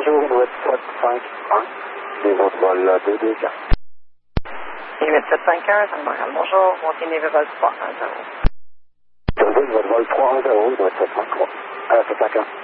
bonjour, 8751, c'est votre vol 224. 8751, ça me bonjour, montez Navy vol 310. Votre vol 310, 8753. 751.